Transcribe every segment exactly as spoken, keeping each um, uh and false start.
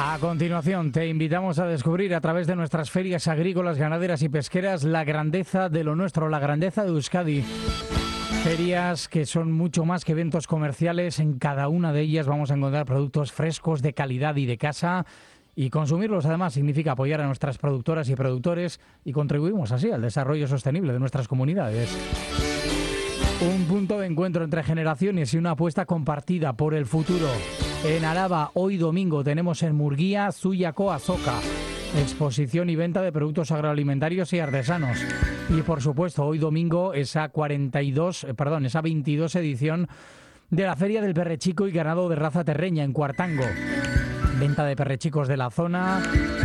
A continuación, te invitamos a descubrir a través de nuestras ferias agrícolas, ganaderas y pesqueras la grandeza de lo nuestro, la grandeza de Euskadi. Ferias que son mucho más que eventos comerciales. En cada una de ellas vamos a encontrar productos frescos, de calidad y de casa. Y consumirlos, además, significa apoyar a nuestras productoras y productores y contribuimos así al desarrollo sostenible de nuestras comunidades. Un punto de encuentro entre generaciones y una apuesta compartida por el futuro. En Araba, hoy domingo, tenemos en Murguía Zuyako Azoka, exposición y venta de productos agroalimentarios y artesanos. Y, por supuesto, hoy domingo, esa cuarenta y dos, perdón, esa veintidós edición de la Feria del Perrechico y Ganado de Raza Terreña en Cuartango. Venta de perrechicos de la zona,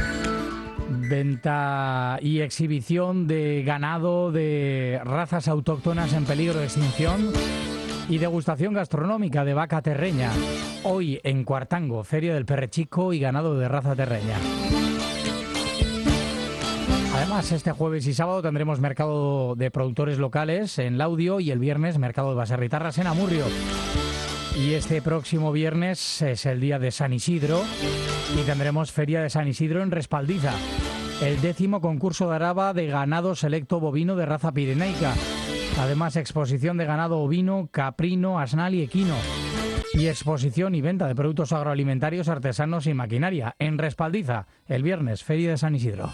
venta y exhibición de ganado de razas autóctonas en peligro de extinción y degustación gastronómica de vaca terreña. Hoy en Cuartango, Feria del Perrechico y Ganado de Raza Terreña. Además, este jueves y sábado tendremos mercado de productores locales en Laudio y el viernes mercado de baserritarras en Amurrio. Y este próximo viernes es el día de San Isidro y tendremos Feria de San Isidro en Respaldiza, el décimo concurso de Araba de ganado selecto bovino de raza pirenaica. Además, exposición de ganado ovino, caprino, asnal y equino. Y exposición y venta de productos agroalimentarios, artesanos y maquinaria en Respaldiza, el viernes, Feria de San Isidro.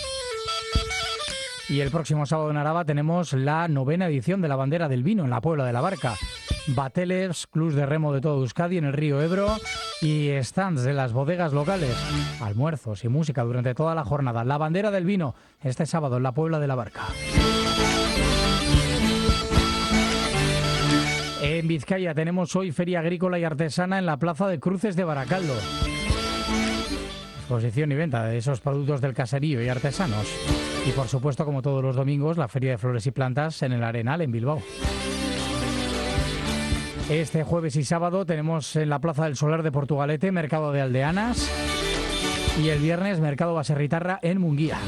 Y el próximo sábado en Araba tenemos la novena edición de la Bandera del Vino en la Puebla de la Barca. Bateles, clubs de remo de todo Euskadi en el río Ebro y stands de las bodegas locales. Almuerzos y música durante toda la jornada. La Bandera del Vino, este sábado en la Puebla de la Barca. En Vizcaya tenemos hoy Feria Agrícola y Artesana en la Plaza de Cruces de Baracaldo. Exposición y venta de esos productos del caserío y artesanos. Y por supuesto, como todos los domingos, la Feria de Flores y Plantas en el Arenal, en Bilbao. Este jueves y sábado tenemos en la Plaza del Solar de Portugalete Mercado de Aldeanas y el viernes Mercado Baserritarra en Munguía.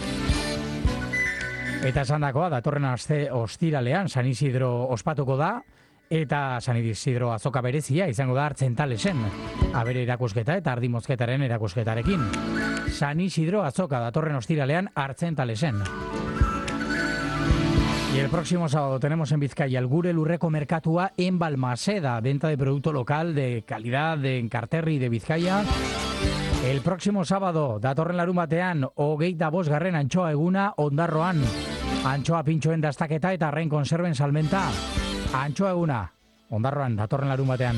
Eta esan dakoa, datorren aste ostiralean San Isidro ospatuko da eta San Isidro azoka berezia izango da Artzentalesen. Abere erakusketa eta ardi mozketaren erakusketarekin. San Isidro azoka datorren ostiralean Artzentalesen. Y el próximo sábado tenemos en Vizcaya el Gure Lurreko Merkatua en Balmaseda, venta de producto local de calidad de Enkarterri y de Vizcaya. El próximo sábado, datorren larunbatean, hogeita bosgarren antxoa eguna Ondarroan. Antxoa pintxoen dastaketa eta arrain konserven salmenta. Antxoa eguna, Ondarroan, datorren larunbatean.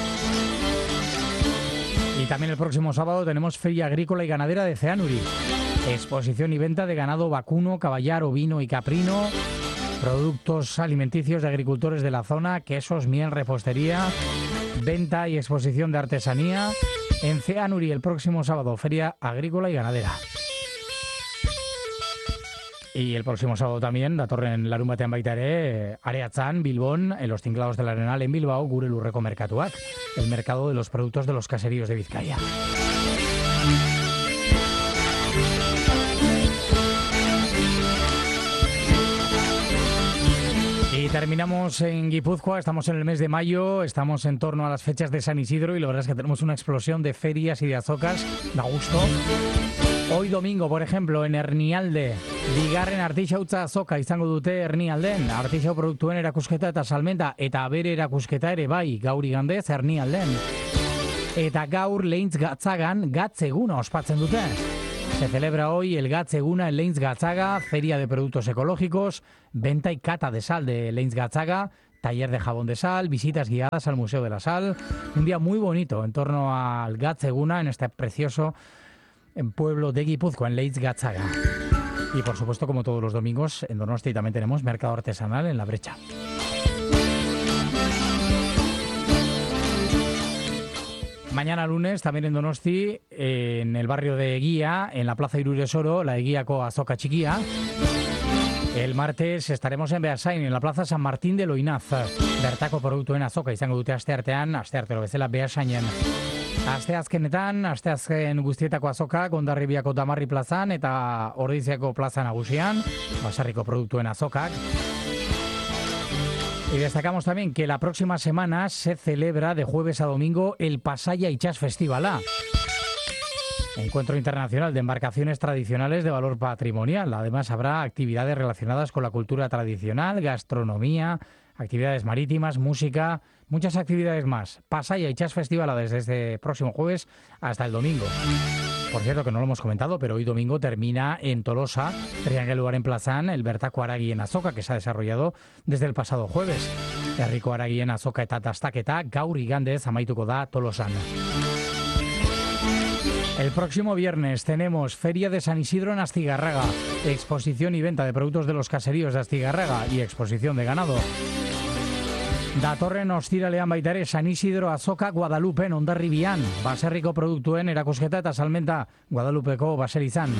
Y también el próximo sábado tenemos Feria Agrícola y Ganadera de Zeanuri. Exposición y venta de ganado vacuno, caballar, ovino y caprino. Productos alimenticios de agricultores de la zona, quesos, miel, repostería, venta y exposición de artesanía en Zeanuri el próximo sábado, Feria Agrícola y Ganadera. Y el próximo sábado también, datorren larunbatean baita ere, Areatzan, Bilbón, en los Tinclados del Arenal en Bilbao, Gure Lurreko Merkatuak, el mercado de los productos de los caseríos de Vizcaya. Y terminamos en Guipúzcoa, estamos en el mes de mayo, estamos en torno a las fechas de San Isidro y la verdad es que tenemos una explosión de ferias y de azocas, da gusto. Hoy domingo, por ejemplo, en Ernialde, bigarren artixautza azoka izango dute Ernialden, artixau produktuen erakusketa eta salmenta eta abere erakusketa ere bai gaur igandez Ernialden. Eta gaur Leintz Gatzagan gatzeguna ospatzen dute. Se celebra hoy el Gatzeguna en Leintz Gatzaga, feria de productos ecológicos, venta y cata de sal de Leintz Gatzaga, taller de jabón de sal, visitas guiadas al Museo de la Sal. Un día muy bonito en torno al Gatzeguna en este precioso pueblo de Guipúzcoa, en Leintz Gatzaga. Y por supuesto, como todos los domingos, en Donosti también tenemos mercado artesanal en La Brecha. Mañana lunes, también en Donosti, en el barrio de Eguía, en la Plaza Iruresoro, la Eguíako Azoka Txikia. El martes estaremos en Beasain, en la Plaza San Martín de Loinaz. Bertako produktuen azoka izango dute asteartean, asteartero bezala Beasainen. Asteazkenetan, asteazken guztietako azokak Hondarribiako Tamarri plazan eta Ordiziako plaza nagusian, basarriko produktuen azokak. Y destacamos también que la próxima semana se celebra de jueves a domingo el Pasaya Itxas Festivala. Encuentro Internacional de Embarcaciones Tradicionales de Valor Patrimonial. Además, habrá actividades relacionadas con la cultura tradicional, gastronomía, actividades marítimas, música, muchas actividades más. Pasaya Itxas Festivala desde este próximo jueves hasta el domingo. Por cierto, que no lo hemos comentado, pero hoy domingo termina en Tolosa, Triangeluaren plazan, el Bertako Aragien Azoka, que se ha desarrollado desde el pasado jueves. Herriko Aragien Azoka eta dastaketa gaur igandez amaituko da Tolosan. El próximo viernes tenemos Feria de San Isidro en Astigarraga, exposición y venta de productos de los caseríos de Astigarraga y exposición de ganado. Datorren ostiralean baita ere San Isidro Azoka Guadalupen Hondarribian, baserriko produktuen erakusketa eta salmenta Guadalupeko baserizan.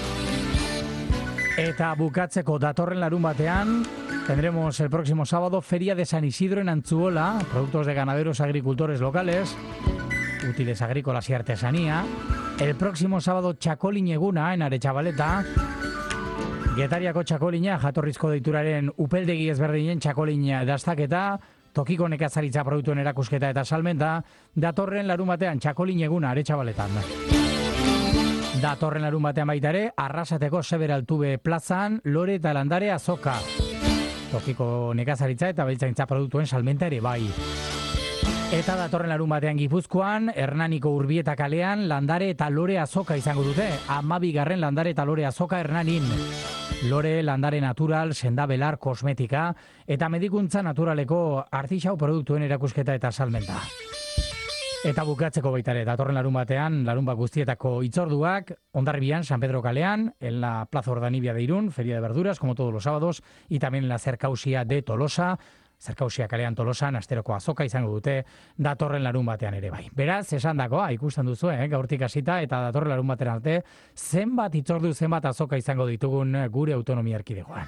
Eta bukatzeko datorren larun batean tendremos el próximo sábado Feria de San Isidro en Antzuola, productos de ganaderos agricultores locales, útiles agrícolas y artesanía. El próximo sábado Txakolin eguna en Aretxabaleta, Getariako txakolina, jatorrizko deituraren upeldegi ezberdinen txakolin dastaketa, tokiko nekazaritza produktuen erakusketa eta salmenta, datorren larun batean txakolin eguna Aretxabaletan. Datorren larun batean baita ere, Arrasateko Seberaltube plazan, lore eta landare azoka. Tokiko nekazaritza eta beltzaintza produktuen salmenta ere bai. Eta datorren larun batean Gipuzkoan, Hernaniko Urbieta kalean, landare eta lore azoka izango dute. Hamabigarren landare eta lore azoka Hernanin. Lore, landare natural, sendabelar, kosmetika eta medikuntza naturaleko artisau produktuen erakusketa eta salmenta. Eta bukatzeko baitare, datorren larun batean, larun bat guztietako itzorduak, Hondarribian, San Pedro kalean, en la Plaza Ordanibia de Irún, Feria de Verduras, como todos los sábados, y también en la Cercausia de Tolosa, Zerkausia kalean Tolosan, asteroko azoka izango dute, datorren larun batean ere bai. Beraz, esan dakoa, ikusten duzu, eh, gaurtik hasita eta datorren larun batean arte, zenbat itzordu, zenbat azoka izango ditugun gure autonomia erkidegoan.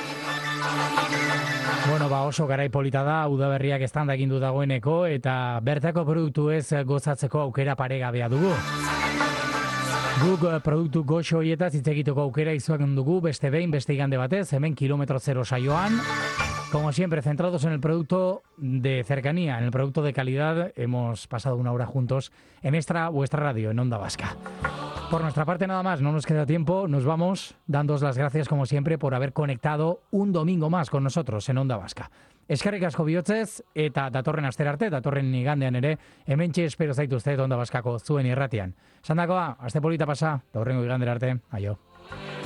Bueno, ba, oso garai polita da, udaberriak estanda egin du dagoeneko, eta bertako produktu ez gozatzeko aukera paregabea dugu. Guk produktu goxo horietaz hitz egiteko aukera izuak dugu, beste behin, beste igande batez, hemen kilometro zero saioan. Como siempre, centrados en el producto de cercanía, en el producto de calidad, hemos pasado una hora juntos en esta vuestra radio, en Onda Vasca. Por nuestra parte nada más, no nos queda tiempo, nos vamos, dándoos las gracias como siempre por haber conectado un domingo más con nosotros en Onda Vasca. Eskerrik asko bihotzez, eta datorren astera arte, datorren igandean ere, hementxe espero zaituzte Onda Vascako zuen irratian. Sandakoa, aste polita pasa, datorrengo igandera arte, aio.